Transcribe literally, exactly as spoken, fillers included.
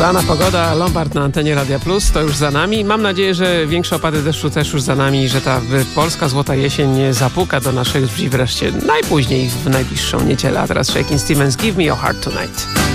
Lana pogoda, Lombard na antenie Radia Plus, to już za nami. Mam nadzieję, że większe opady deszczu też już za nami i że ta polska złota jesień zapuka do naszych drzwi wreszcie najpóźniej w najbliższą niedzielę. A teraz Shakin' Stevens, Give Me Your Heart Tonight.